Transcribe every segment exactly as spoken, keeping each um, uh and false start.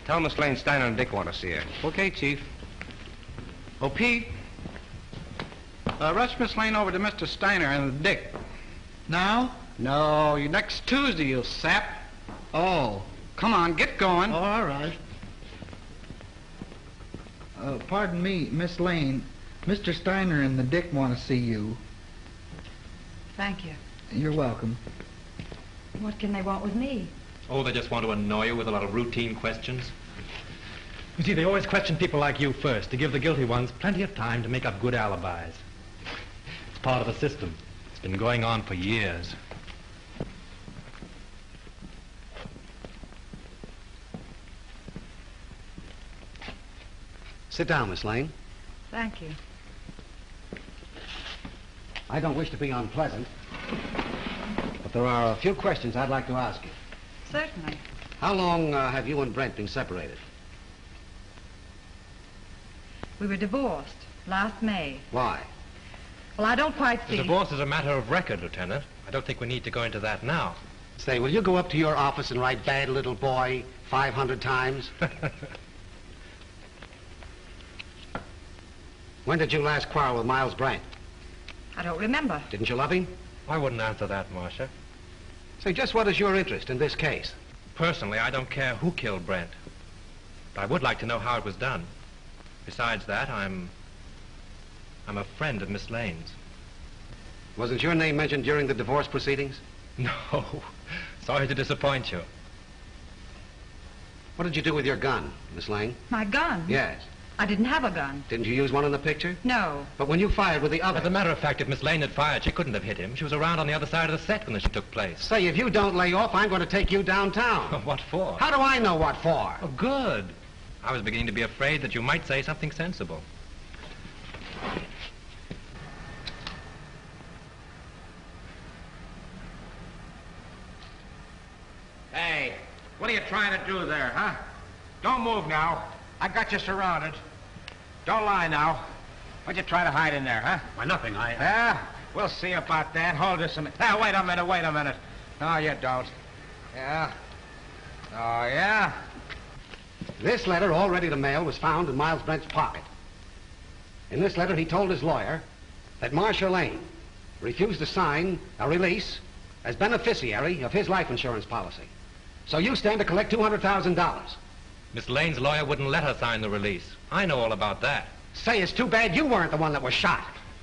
Tell Miss Lane Steiner and Dick want to see her. Okay, Chief. Oh, Pete. Uh, rush Miss Lane over to Mister Steiner and Dick. Now? No, you next Tuesday, you sap. Oh, come on, get going. Oh, all right. Uh, pardon me, Miss Lane. Mister Steiner and the Dick want to see you. Thank you. You're welcome. What can they want with me? Oh, they just want to annoy you with a lot of routine questions. You see, they always question people like you first to give the guilty ones plenty of time to make up good alibis. It's part of the system. It's been going on for years. Sit down, Miss Lane. Thank you. I don't wish to be unpleasant, but there are a few questions I'd like to ask you. Certainly. How long uh, have you and Brent been separated? We were divorced last May. Why? Well, I don't quite The see... divorce is a matter of record, Lieutenant. I don't think we need to go into that now. Say, will you go up to your office and write bad little boy five hundred times? When did you last quarrel with Miles Brent? I don't remember. Didn't you love him? I wouldn't answer that, Marcia. Say, just what is your interest in this case? Personally, I don't care who killed Brent. But I would like to know how it was done. Besides that, I'm... I'm a friend of Miss Lane's. Wasn't your name mentioned during the divorce proceedings? No. Sorry to disappoint you. What did you do with your gun, Miss Lane? My gun? Yes. I didn't have a gun. Didn't you use one in the picture? No. But when you fired with the other... As a matter of fact, if Miss Lane had fired, she couldn't have hit him. She was around on the other side of the set when the shot took place. Say, if you don't lay off, I'm going to take you downtown. What for? How do I know what for? Oh, good. I was beginning to be afraid that you might say something sensible. Hey, what are you trying to do there, huh? Don't move now. I got you surrounded. Don't lie now. What'd you try to hide in there, huh? Why, nothing. I... Yeah, we'll see about that. Hold this a minute. Now, wait a minute, wait a minute. No, you don't. Yeah. Oh, yeah? This letter, all ready to mail, was found in Miles Brent's pocket. In this letter, he told his lawyer that Marcia Lane refused to sign a release as beneficiary of his life insurance policy. So you stand to collect two hundred thousand dollars. Miss Lane's lawyer wouldn't let her sign the release. I know all about that. Say, it's too bad you weren't the one that was shot.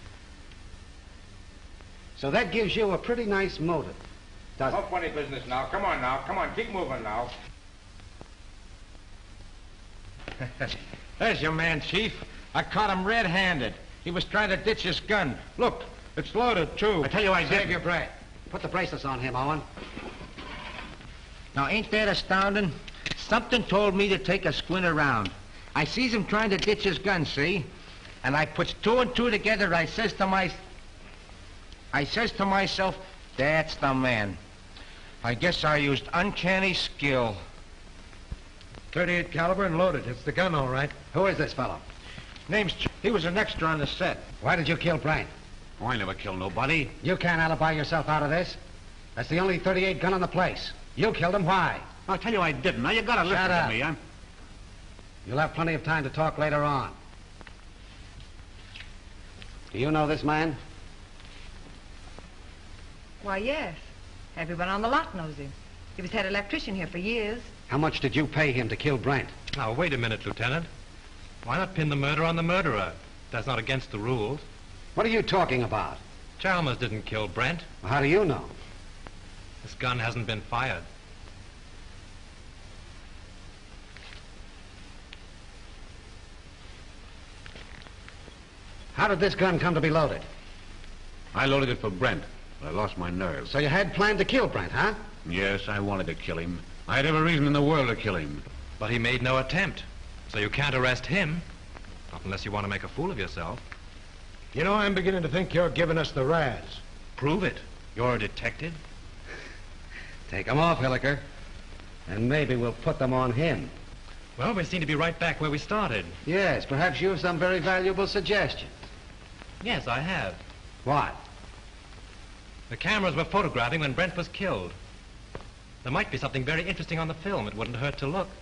So that gives you a pretty nice motive, doesn't No funny business now. Come on now. Come on, keep moving now. There's your man, Chief. I caught him red-handed. He was trying to ditch his gun. Look, it's loaded, too. I tell you I Save did. your breath. Put the bracelets on him, Owen. Now, ain't that astounding? Something told me to take a squint around. I sees him trying to ditch his gun, see? And I puts two and two together. I says to my... I says to myself, that's the man. I guess I used uncanny skill. thirty-eight caliber and loaded. It's the gun, all right. Who is this fellow? Name's... Ch- he was an extra on the set. Why did you kill Brent? Oh, I never killed nobody. You can't alibi yourself out of this. That's the only thirty-eight gun in the place. You killed him. Why? I'll tell you I didn't. Now, you gotta Shut listen up. to me. I'm... You'll have plenty of time to talk later on. Do you know this man? Why, yes. Everyone on the lot knows him. He was head electrician here for years. How much did you pay him to kill Brent? Now, wait a minute, Lieutenant. Why not pin the murder on the murderer? That's not against the rules. What are you talking about? Chalmers didn't kill Brent. Well, how do you know? This gun hasn't been fired. How did this gun come to be loaded? I loaded it for Brent, but I lost my nerve. So you had planned to kill Brent, huh? Yes, I wanted to kill him. I had every reason in the world to kill him. But he made no attempt. So you can't arrest him. Not unless you want to make a fool of yourself. You know, I'm beginning to think you're giving us the razz. Prove it. You're a detective. Take them off, Hilliker. And maybe we'll put them on him. Well, we seem to be right back where we started. Yes, perhaps you have some very valuable suggestions. Yes, I have. What? The cameras were photographing when Brent was killed. There might be something very interesting on the film. It wouldn't hurt to look.